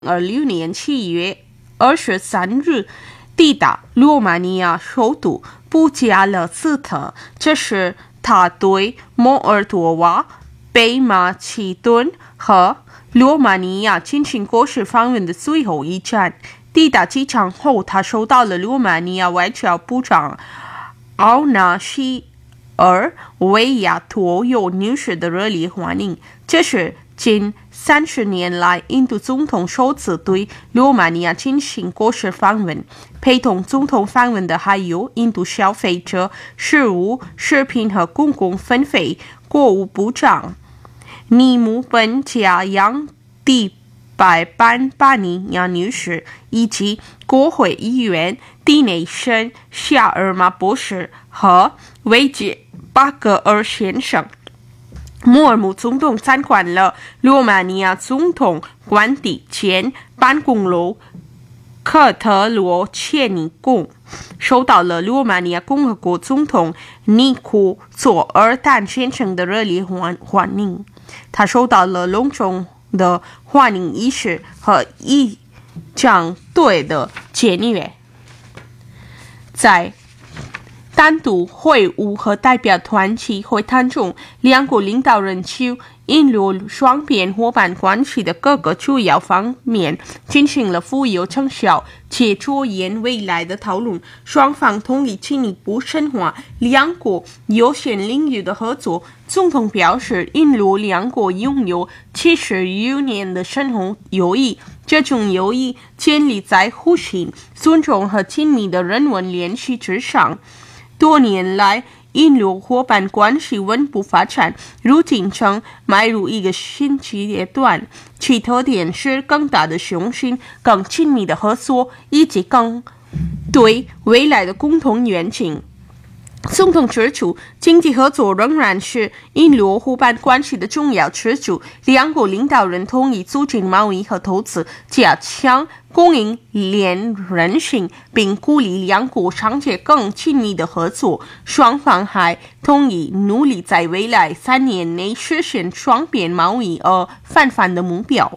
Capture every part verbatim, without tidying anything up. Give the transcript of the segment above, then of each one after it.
二六年七月二十三日抵达罗马尼亚首都布加勒斯特，这是他对摩尔多瓦、北马其顿和罗马尼亚进行国事访问的最后一站。抵达机场后，他受到了罗马尼亚外交部长奥纳西尔维亚托尤女士的热烈欢迎。这是近三十年来印度总统首次对罗马尼亚进行国事访问。陪同总统访问的还有印度消费者、食物、食品和公共分配国务部长尼姆本加扬迪拜班巴尼亚女士，以及国会议员蒂内森夏尔马博士和维杰巴格尔先生。莫尔姆总统参观了罗马尼亚总统官邸兼办公楼科特罗切尼宫，受到了罗马尼亚共和国总统尼库佐尔丹先生的热烈欢欢迎。他受到了隆重的欢迎仪式和仪仗队的检阅。在单独会晤和代表团体会谈中，两国领导人就印罗双边伙伴关系的各个主要方面进行了富有成效且着眼未来的讨论。双方同意进一步深化两国优先领域的合作。总统表示，印罗两国拥有七十余年的深厚友谊，这种友谊建立在互信、尊重和紧密的人文联系之上。多年来，印罗伙伴关系稳步发展，如今正迈入一个新阶段，其特点是更大的雄心、更紧密的合作以及更对未来的共同愿景。总统指出，经济合作仍然是印罗伙伴关系的重要支柱。两国领导人同意促进贸易和投资，加强供应链韧性，并鼓励两国商界更紧密的合作。双方还同意努力在未来三年内实现双边贸易额翻番的目标。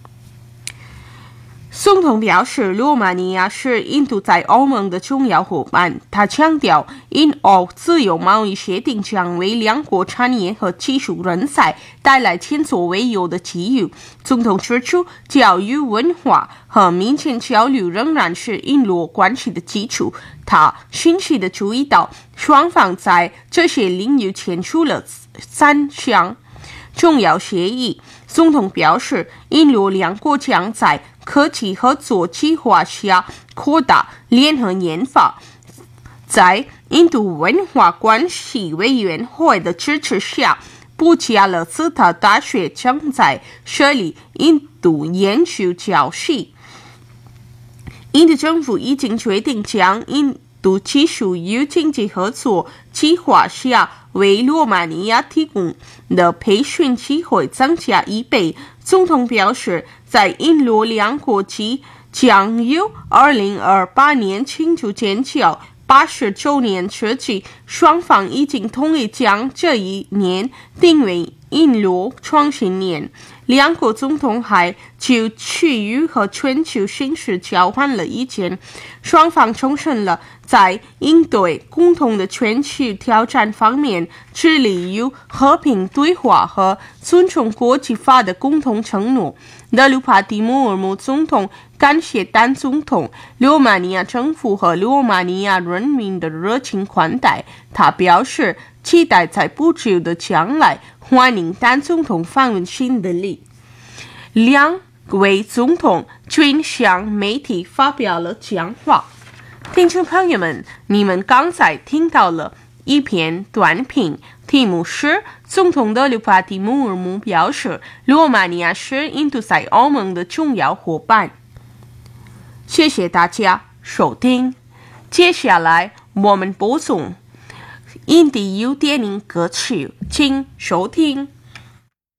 总统表示，罗马尼亚是印度在欧盟的重要伙伴。他强调，印欧自由贸易协定将为两国产业和技术人才带来前所未有的机遇。总统指出，教育、文化和民间交流仍然是印罗关系的基础。他欣喜地注意到，双方在这些领域签署了三项重要协议。总统表示，印罗两国将在科技合作计划下扩大联合研发。在印度文化关系委员会的支持下，布加勒斯特大学正在设立印度研究教系。印度政府已经决定将印度技术与经济合作计划下为罗马尼亚提供的培训机会增加一倍。总统表示，在印罗两国即将于二零二八年庆祝建交八十周年之际，双方已经同意将这一年定为印罗创新年。两国总统还就区域和全球形势交换了意见。双方重申了在应对共同的全球挑战方面致力于和平对话和尊重国际法的共同承诺。德鲁帕蒂莫尔姆总统感谢丹总统、罗马尼亚政府和罗马尼亚人民的热情款待。他表示，期待在不久的将来欢迎丹总统访问新德里。两位总统均向媒体发表了讲话。听众朋友们，你们刚才听到了一篇短评，题目是总统德鲁帕蒂莫尔姆表示，罗马尼亚是印度在欧盟的重要伙伴。谢谢大家收听。接下来我们播送印地语电影歌曲，请收听。